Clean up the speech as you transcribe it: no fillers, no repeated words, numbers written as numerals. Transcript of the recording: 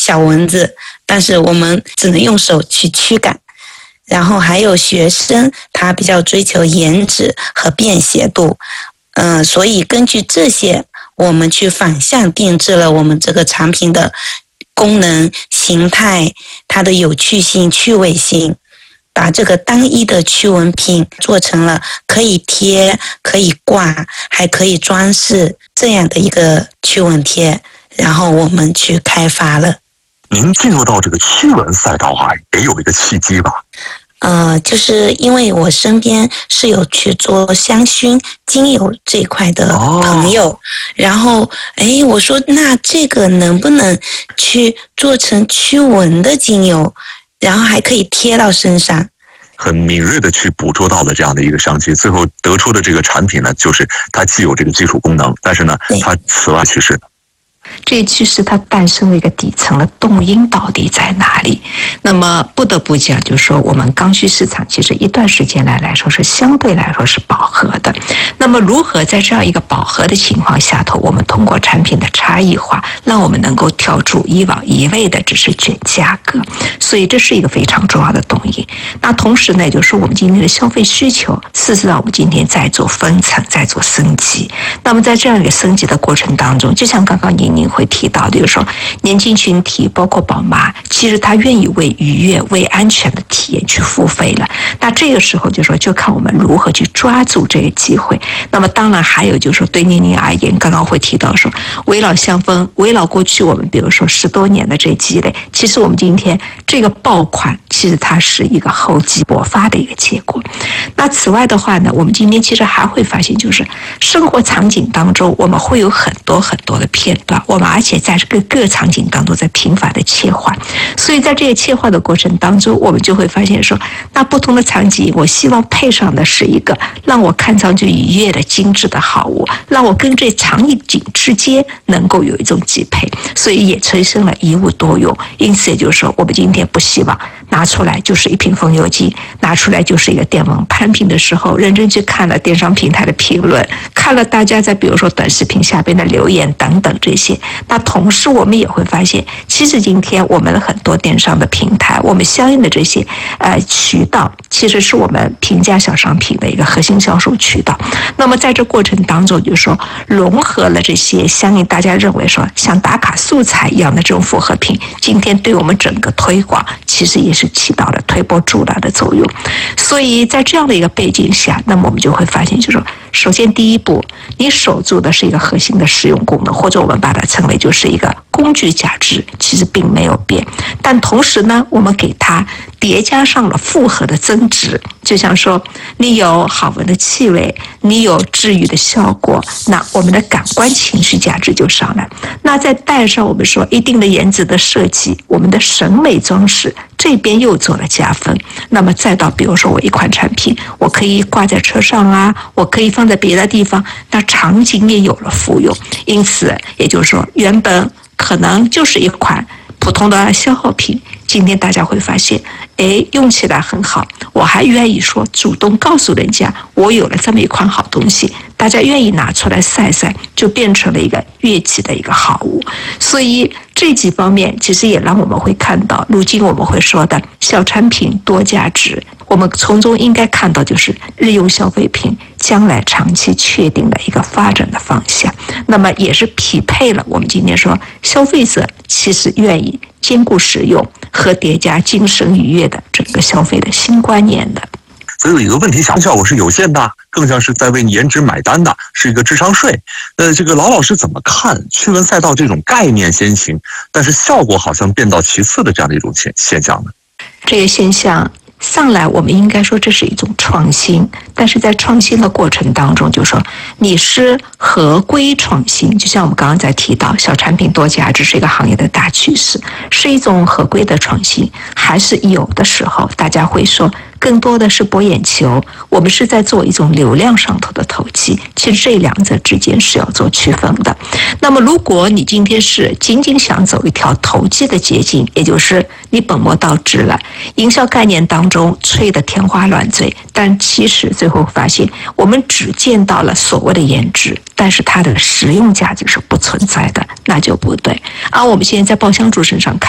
小蚊子，但是我们只能用手去驱赶。然后还有学生，他比较追求颜值和便携度，所以根据这些，我们去反向定制了我们这个产品的功能、形态、它的有趣性、趣味性，把这个单一的驱蚊品做成了可以贴、可以挂、还可以装饰这样的一个驱蚊贴，然后我们去开发了。 您进入到这个驱蚊赛道也有一个契机吧？ 就是因为我身边是有去做香薰精油这一块的朋友，然后我说那这个能不能去做成驱蚊的精油，然后还可以贴到身上。 很敏锐的去捕捉到了这样的一个商机，最后得出的这个产品呢，就是它既有这个基础功能，但是呢，它此外趋势呢。 这一趋势它诞生了一个底层的动因到底在哪里？那么不得不讲，就是说我们刚需市场其实一段时间来说是相对来说是饱和的。那么如何在这样一个饱和的情况下头，我们通过产品的差异化，让我们能够跳出以往一味的只是卷价格？所以这是一个非常重要的动因。那同时呢，就是我们今天的消费需求，事实上我们今天在做分层，在做升级。那么在这样一个升级的过程当中，就像刚刚您会提到的，就是说年轻群体包括宝妈，其实他愿意为愉悦、为安全的体验去付费了。那这个时候就说，就看我们如何去抓住这个机会。那么当然还有就是说，对年龄而言，刚刚会提到说，围绕香氛，围绕过去我们比如说10多年的这积累，其实我们今天这个爆款，其实它是一个厚积薄发的一个结果。那此外的话呢，我们今天其实还会发现，就是生活场景当中，我们会有很多很多的片段，我们而且在这个各场景当中在频繁的切换，所以在这个切换的过程当中，我们就会发现说，那不同的场景，我希望配上的是一个让我看上去愉悦的精致的好物，让我跟这场景之间能够有一种匹配，所以也催生了一物多用。因此也就是说，我们今天不希望拿出来就是一瓶风油精，拿出来就是一个电蚊拍品的时候，认真去看了电商平台的评论，看了大家在比如说短视频下边的留言等等这些。那同时我们也会发现，其实今天我们的很多电商的平台，我们相应的这些渠道，其实是我们平价小商品的一个核心销售渠道。那么在这过程当中，就是说融合了这些相应大家认为说像打卡素材一样的这种复合品，今天对我们整个推广其实也是起到了推波助澜的作用。所以在这样的一个背景下，那么我们就会发现，就是说首先第一步，你守住的是一个核心的实用功能，或者我们把它称为就是一个工具价值，其实并没有变。但同时呢，我们给它叠加上了复合的增值，就像说你有好闻的气味，你有治愈的效果，那我们的感官情绪价值就上来。那再带上我们说一定的颜值的设计，我们的审美装饰这边又做了加分。那么再到比如说我一款产品，我可以挂在车上啊，我可以放在别的地方，那场景也有了复用。因此也就是说，原本可能就是一款普通的消耗品，今天大家会发现，用起来很好，我还愿意说主动告诉人家我有了这么一款好东西，大家愿意拿出来晒晒，就变成了一个乐器的一个好物。所以这几方面其实也让我们会看到，如今我们会说的小产品多价值，我们从中应该看到就是日用消费品将来长期确定的一个发展的方向。那么也是匹配了我们今天说消费者其实愿意兼顾实用和叠加精神愉悦的整个消费的新观念的。 所以有一个问题，效果是有限的，更像是在为颜值买单的，是一个智商税。这个老师怎么看驱蚊赛道这种概念先行，但是效果好像变到其次的这样的一种现象呢？ 这个现象上来我们应该说这是一种创新，但是在创新的过程当中，就说你是合规创新，就像我们刚刚在提到小产品多价值是一个行业的大趋势，是一种合规的创新，还是有的时候大家会说更多的是博眼球，我们是在做一种流量上头的投机，其实这两者之间是要做区分的。那么如果你今天是仅仅想走一条投机的捷径，也就是你本末倒置了，营销概念当中吹得天花乱坠，但其实最后发现我们只见到了所谓的颜值，但是它的实用价值是不存在的，那就不对。而我们现在在包香珠身上看